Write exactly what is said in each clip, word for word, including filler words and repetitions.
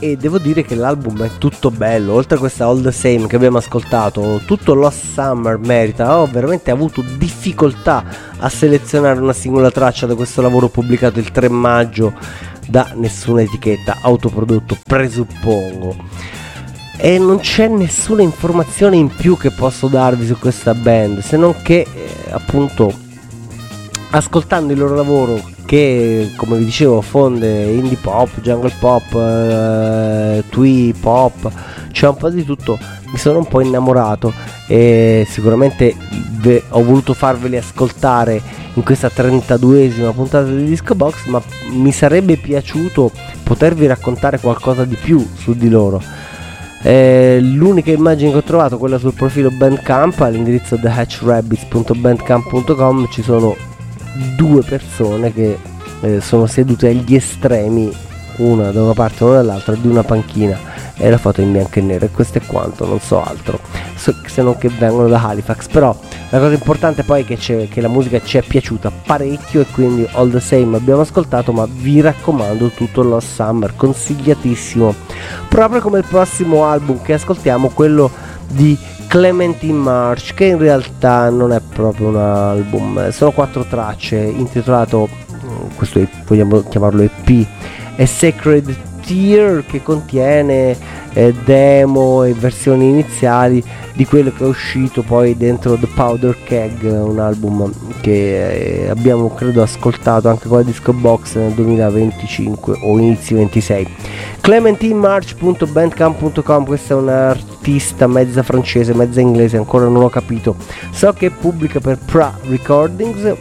e devo dire che l'album è tutto bello. Oltre a questa All the Same che abbiamo ascoltato, tutto Lost Summer merita. Ho veramente avuto difficoltà a selezionare una singola traccia da questo lavoro pubblicato il tre maggio da nessuna etichetta, autoprodotto presuppongo, e non c'è nessuna informazione in più che posso darvi su questa band, se non che eh, appunto ascoltando il loro lavoro, che come vi dicevo fonde indie pop, jungle pop, eh, twee pop, c'è un po' di tutto, mi sono un po' innamorato e sicuramente ve- ho voluto farveli ascoltare in questa trentaduesima puntata di Disco Box, ma mi sarebbe piaciuto potervi raccontare qualcosa di più su di loro. Eh, l'unica immagine che ho trovato, quella sul profilo Bandcamp, all'indirizzo the hatch rabbits punto bandcamp punto com, ci sono due persone che eh, sono sedute agli estremi, una da una parte e una dall'altra, di una panchina, e la foto in bianco e nero, e questo è quanto, non so altro, so, se non che vengono da Halifax. Però la cosa importante poi è che, c'è, che la musica ci è piaciuta parecchio, e quindi All the Same abbiamo ascoltato, ma vi raccomando tutto Lost Summer, consigliatissimo, proprio come il prossimo album che ascoltiamo, quello di Clementine March, che in realtà non è proprio un album, sono quattro tracce, intitolato, questo è, vogliamo chiamarlo E P, è Sacred Tear, che contiene eh, demo e versioni iniziali di quello che è uscito poi dentro The Powder Keg, un album che eh, abbiamo credo ascoltato anche con la Disco Box nel duemilaventicinque o inizi ventisei. clementine march punto bandcamp punto com, questa è un'artista mezza francese, mezza inglese, ancora non ho capito, so che pubblica per Pra Recordings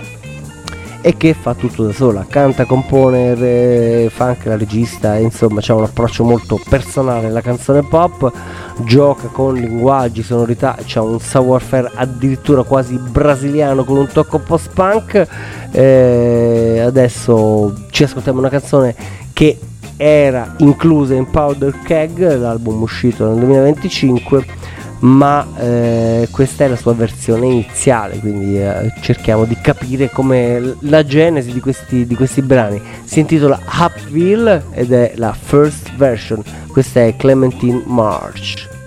e che fa tutto da sola, canta, compone, re, fa anche la regista, e insomma c'ha un approccio molto personale alla canzone pop, gioca con linguaggi, sonorità, c'ha un savoir-faire addirittura quasi brasiliano con un tocco post-punk. Eh, adesso ci ascoltiamo una canzone che era inclusa in Powder Keg, l'album uscito nel duemilaventicinque, ma eh, questa è la sua versione iniziale, quindi eh, cerchiamo di capire come la genesi di questi, di questi brani. Si intitola Upville ed è la first version. Questa è Clementine March.